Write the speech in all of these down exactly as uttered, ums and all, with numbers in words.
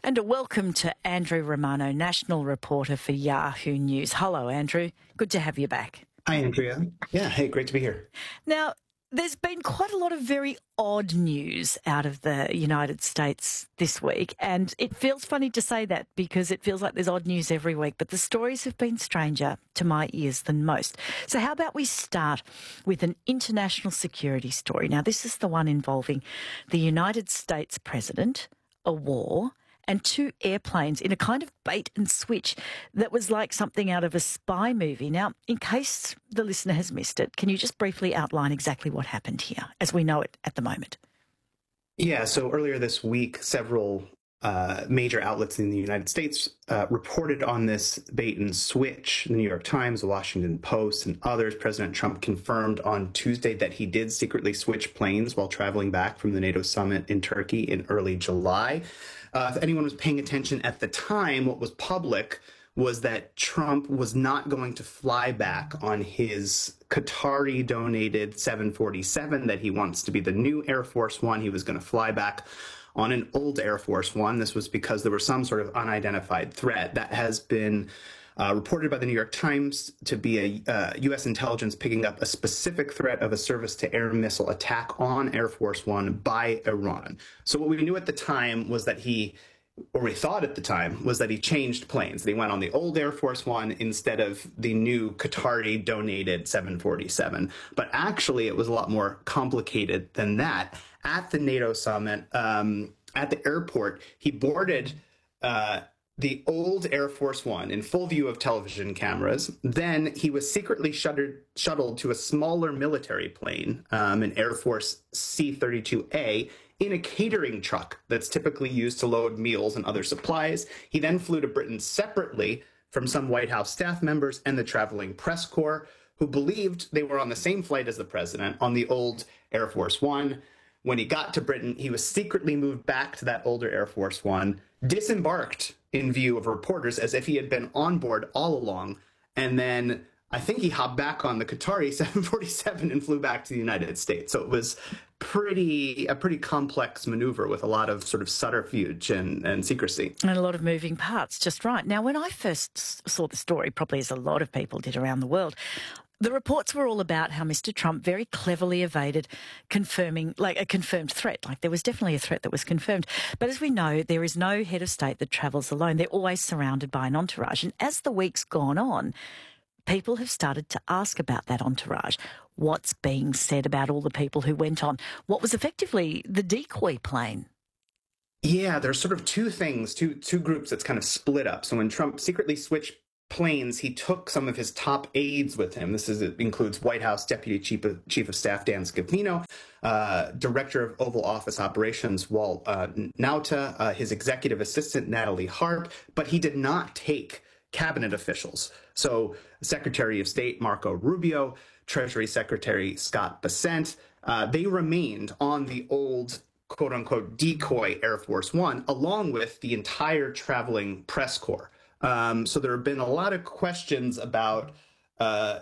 And a welcome to Andrew Romano, national reporter for Yahoo News. Hello, Andrew. Good to have you back. Hi, Andrea. Yeah, hey, great to be here. Now, there's been quite a lot of very odd news out of the United States this week, and it feels funny to say that because it feels like there's odd news every week, but the stories have been stranger to my ears than most. So how about we start with an international security story? Now, this is the one involving the United States president, a war, and two airplanes in a kind of bait and switch that was like something out of a spy movie. Now, in case the listener has missed it, can you just briefly outline exactly what happened here as we know it at the moment? Yeah, so earlier this week, several uh, major outlets in the United States uh, reported on this bait and switch. The New York Times, the Washington Post, and others. President Trump confirmed on Tuesday that he did secretly switch planes while traveling back from the NATO summit in Turkey in early July. Uh, if anyone was paying attention at the time, what was public was that Trump was not going to fly back on his Qatari-donated seven forty-seven that he wants to be the new Air Force One. He was going to fly back on an old Air Force One. This was because there was some sort of unidentified threat that has been Uh, reported by the New York Times to be a uh, U S intelligence picking up a specific threat of a surface-to-air missile attack on Air Force One by Iran. So what we knew at the time was that he, or we thought at the time, was that he changed planes. That he went on the old Air Force One instead of the new Qatari-donated seven forty-seven. But actually, it was a lot more complicated than that. At the NATO summit, um, at the airport, he boarded Uh, the old Air Force One in full view of television cameras. Then he was secretly shuttered, shuttled to a smaller military plane, um, an Air Force C thirty-two A, in a catering truck that's typically used to load meals and other supplies. He then flew to Britain separately from some White House staff members and the traveling press corps, who believed they were on the same flight as the president on the old Air Force One. When he got to Britain, he was secretly moved back to that older Air Force One, disembarked in view of reporters as if he had been on board all along. And then I think he hopped back on the Qatari seven forty-seven and flew back to the United States. So it was pretty a pretty complex maneuver with a lot of sort of subterfuge and, and secrecy. And a lot of moving parts, just right. Now, when I first saw the story, probably as a lot of people did around the world, the reports were all about how Mister Trump very cleverly evaded confirming, like a confirmed threat. Like there was definitely a threat that was confirmed. But as we know, there is no head of state that travels alone. They're always surrounded by an entourage. And as the week's gone on, people have started to ask about that entourage. What's being said about all the people who went on what was effectively the decoy plane? Yeah, there's sort of two things, two two groups that's kind of split up. So when Trump secretly switched planes, he took some of his top aides with him. This is, it includes White House Deputy Chief of, Chief of Staff Dan Scavino, uh, Director of Oval Office Operations Walt uh, Nauta, uh, his executive assistant Natalie Harp, but he did not take cabinet officials. So Secretary of State Marco Rubio, Treasury Secretary Scott Bessent, uh, they remained on the old quote-unquote decoy Air Force One, along with the entire traveling press corps. Um, so there have been a lot of questions about, uh,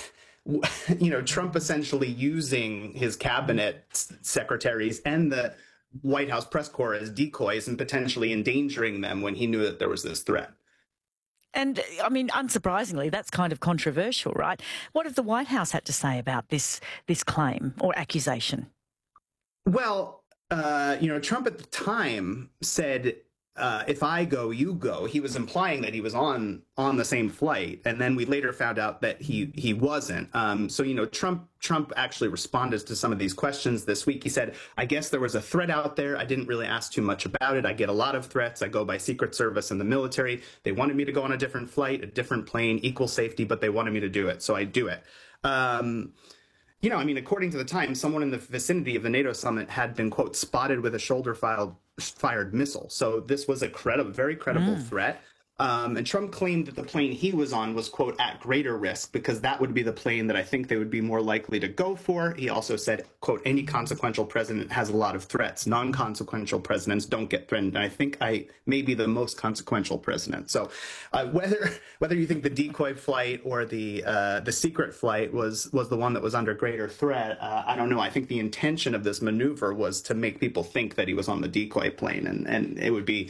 you know, Trump essentially using his cabinet secretaries and the White House press corps as decoys and potentially endangering them when he knew that there was this threat. And, I mean, unsurprisingly, that's kind of controversial, right? What have the White House had to say about this this claim or accusation? Well, uh, you know, Trump at the time said, Uh, if I go, you go. He was implying that he was on on the same flight, and then we later found out that he he wasn't. Um, so you know, Trump Trump actually responded to some of these questions this week. He said, "I guess there was a threat out there. I didn't really ask too much about it. I get a lot of threats. I go by Secret Service and the military. They wanted me to go on a different flight, a different plane, equal safety, but they wanted me to do it, so I do it." Um, You know, I mean, according to the Times, someone in the vicinity of the NATO summit had been, quote, spotted with a shoulder-fired missile. So this was a credible, very credible mm. threat. Um, and Trump claimed that the plane he was on was, quote, at greater risk, because that would be the plane that I think they would be more likely to go for. He also said, quote, any consequential president has a lot of threats. Non-consequential presidents don't get threatened. And I think I may be the most consequential president. So uh, whether whether you think the decoy flight or the uh, the secret flight was, was the one that was under greater threat, uh, I don't know. I think the intention of this maneuver was to make people think that he was on the decoy plane. And, and it would be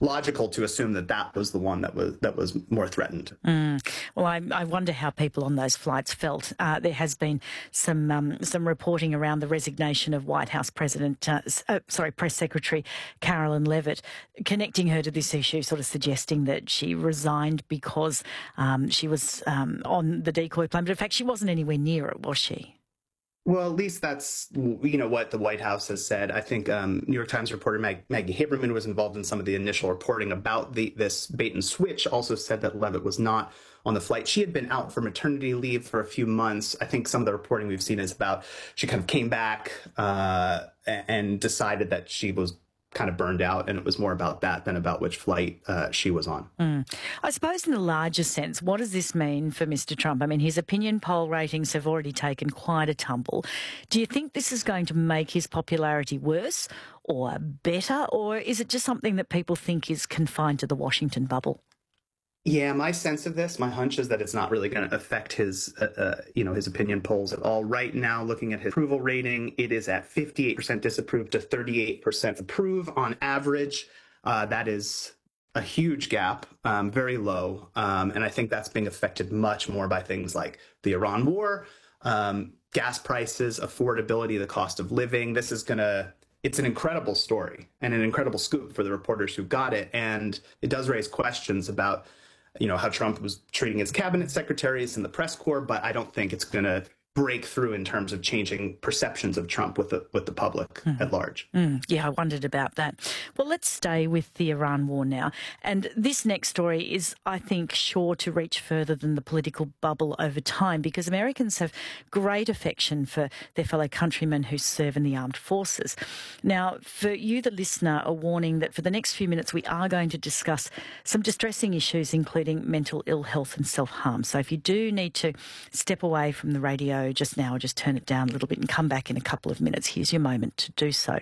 logical to assume that that was the one that was that was more threatened. Mm. Well, I, I wonder how people on those flights felt. Uh, there has been some um, some reporting around the resignation of White House President, uh, uh, sorry, Press Secretary Carolyn Leavitt, connecting her to this issue, sort of suggesting that she resigned because um, she was um, on the decoy plane. But in fact, she wasn't anywhere near it, was she? Well, at least that's, you know, what the White House has said. I think um, New York Times reporter Mag- Maggie Haberman was involved in some of the initial reporting about the this bait and switch, also said that Leavitt was not on the flight. She had been out for maternity leave for a few months. I think some of the reporting we've seen is about she kind of came back uh, and decided that she was kind of burned out, and it was more about that than about which flight uh, she was on. Mm. I suppose in the larger sense, what does this mean for Mister Trump? I mean, his opinion poll ratings have already taken quite a tumble. Do you think this is going to make his popularity worse or better, or is it just something that people think is confined to the Washington bubble? Yeah, my sense of this, my hunch is that it's not really going to affect his, uh, uh, you know, his opinion polls at all. Right now, looking at his approval rating, it is at fifty-eight percent disapprove to thirty-eight percent approve on average. Uh, that is a huge gap, um, very low. Um, and I think that's being affected much more by things like the Iran war, um, gas prices, affordability, the cost of living. This is going to It's an incredible story and an incredible scoop for the reporters who got it. And it does raise questions about, you know, how Trump was treating his cabinet secretaries and the press corps, but I don't think it's going to break through in terms of changing perceptions of Trump with the with the public mm. at large. Mm, yeah, I wondered about that. Well, let's stay with the Iran war now. And this next story is, I think, sure to reach further than the political bubble over time, because Americans have great affection for their fellow countrymen who serve in the armed forces. Now, for you, the listener, a warning that for the next few minutes we are going to discuss some distressing issues, including mental ill health and self-harm. So if you do need to step away from the radio just now, just turn it down a little bit and come back in a couple of minutes. Here's your moment to do so.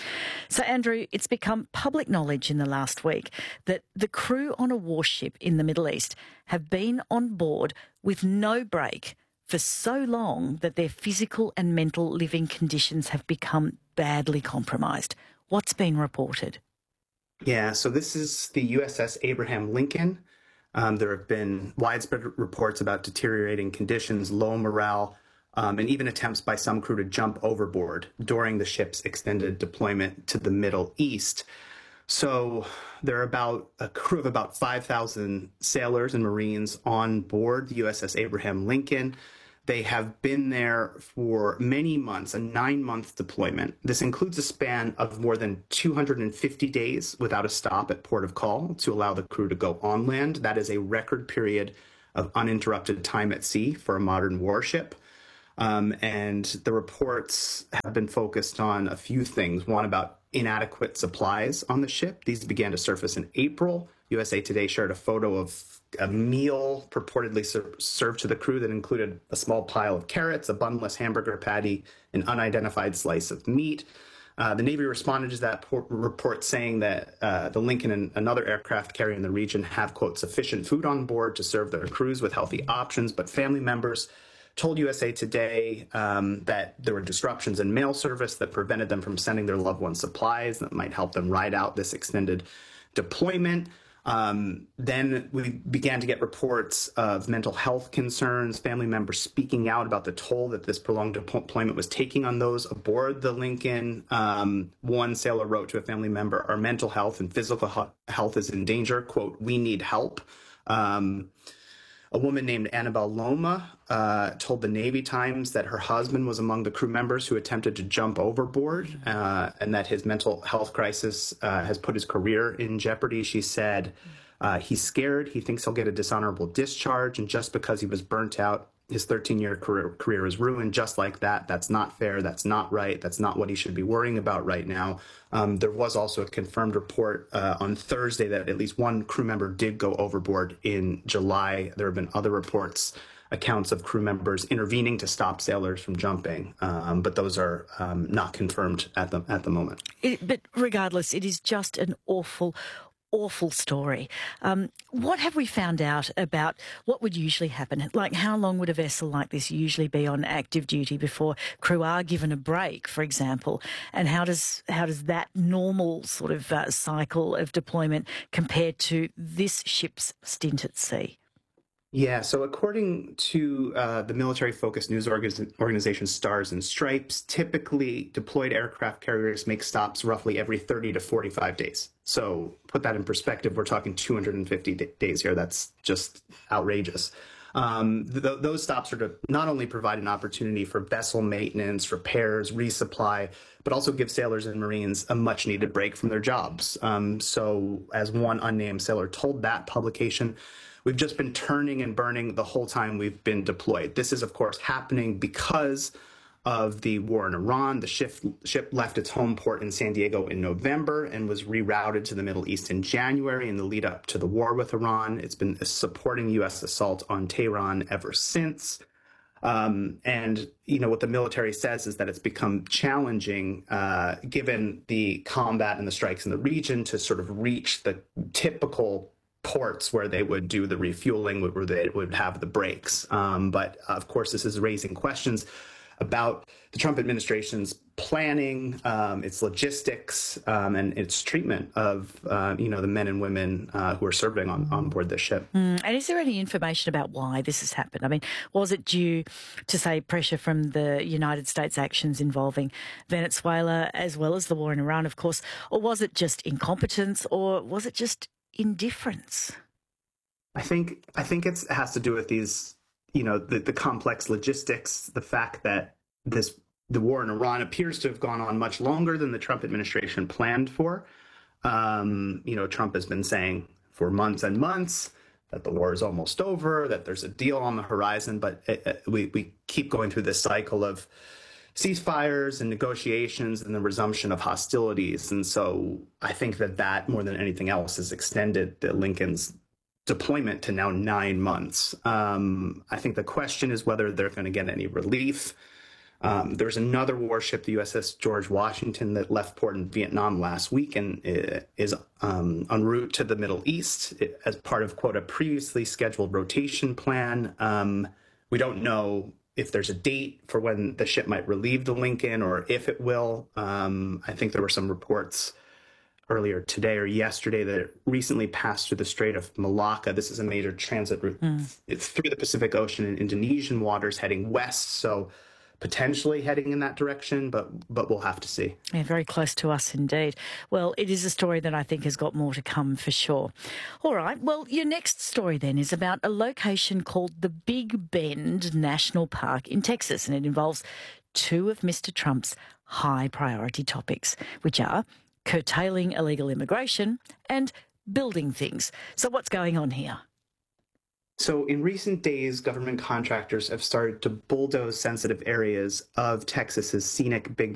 So, Andrew, it's become public knowledge in the last week that the crew on a warship in the Middle East have been on board with no break for so long that their physical and mental living conditions have become badly compromised. What's been reported? Yeah, so this is the U S S Abraham Lincoln. Um, there have been widespread reports about deteriorating conditions, low morale, Um, and even attempts by some crew to jump overboard during the ship's extended deployment to the Middle East. So there are about a crew of about five thousand sailors and Marines on board the U S S Abraham Lincoln. They have been there for many months, a nine-month deployment. This includes a span of more than two hundred fifty days without a stop at port of call to allow the crew to go on land. That is a record period of uninterrupted time at sea for a modern warship. Um, and the reports have been focused on a few things. One, about inadequate supplies on the ship. These began to surface in April. U S A Today shared a photo of a meal purportedly ser- served to the crew that included a small pile of carrots, a bunless hamburger patty, an unidentified slice of meat. Uh, the Navy responded to that por- report saying that uh, the Lincoln and another aircraft carrier in the region have, quote, sufficient food on board to serve their crews with healthy options, but family members told U S A Today um, that there were disruptions in mail service that prevented them from sending their loved ones supplies that might help them ride out this extended deployment. Um, then we began to get reports of mental health concerns, family members speaking out about the toll that this prolonged deployment was taking on those aboard the Lincoln. Um, one sailor wrote to a family member, "Our mental health and physical health is in danger. Quote, we need help." Um, A woman named Annabelle Loma uh, told the Navy Times that her husband was among the crew members who attempted to jump overboard uh, and that his mental health crisis uh, has put his career in jeopardy. She said uh, he's scared. He thinks he'll get a dishonorable discharge. And just because he was burnt out, his thirteen-year career, career is ruined just like that. That's not fair. That's not right. That's not what he should be worrying about right now. Um, there was also a confirmed report uh, on Thursday that at least one crew member did go overboard in July. There have been other reports, accounts of crew members intervening to stop sailors from jumping, um, but those are um, not confirmed at the at the moment. It, but regardless, it is just an awful, awful story. Um, what have we found out about what would usually happen? Like, how long would a vessel like this usually be on active duty before crew are given a break, for example? And how does how does that normal sort of uh, cycle of deployment compare to this ship's stint at sea? Yeah, so according to uh, the military-focused news orga- organization Stars and Stripes, typically deployed aircraft carriers make stops roughly every thirty to forty-five days. So put that in perspective, we're talking two hundred fifty d- days here. That's just outrageous. Um, th- those stops are to not only provide an opportunity for vessel maintenance, repairs, resupply, but also give sailors and Marines a much-needed break from their jobs. Um, so as one unnamed sailor told that publication, we've just been turning and burning the whole time we've been deployed. This is, of course, happening because of the war in Iran. The ship, ship left its home port in San Diego in November and was rerouted to the Middle East in January in the lead up to the war with Iran. It's been supporting U S assault on Tehran ever since. Um, and, you know, what the military says is that it's become challenging, uh, given the combat and the strikes in the region, to sort of reach the typical ports where they would do the refueling, where they would have the breaks. Um, but of course, this is raising questions about the Trump administration's planning, um, its logistics, um, and its treatment of, uh, you know, the men and women uh, who are serving on, on board this ship. Mm. And is there any information about why this has happened? I mean, was it due to, say, pressure from the United States actions involving Venezuela, as well as the war in Iran, of course, or was it just incompetence, or was it just indifference? I think I think it's, it has to do with these, you know, the, the complex logistics, the fact that this the war in Iran appears to have gone on much longer than the Trump administration planned for. Um, you know, Trump has been saying for months and months that the war is almost over, that there's a deal on the horizon, but it, it, we, we keep going through this cycle of ceasefires and negotiations and the resumption of hostilities. And so I think that that, more than anything else, has extended the Lincoln's deployment to now nine months. Um, I think the question is whether they're going to get any relief. Um, there's another warship, the U S S George Washington, that left port in Vietnam last week and is um, en route to the Middle East as part of, quote, a previously scheduled rotation plan. Um, we don't know if there's a date for when the ship might relieve the Lincoln or if it will. Um, I think there were some reports earlier today or yesterday that it recently passed through the Strait of Malacca. This is a major transit route mm. through the Pacific Ocean and Indonesian waters heading west. So potentially heading in that direction, but but we'll have to see. Yeah, very close to us indeed. Well, it is a story that I think has got more to come for sure. All right, well, your next story then is about a location called the Big Bend National Park in Texas, and it involves two of Mister Trump's high priority topics, which are curtailing illegal immigration and building things. So what's going on here? So in recent days, government contractors have started to bulldoze sensitive areas of Texas's scenic Big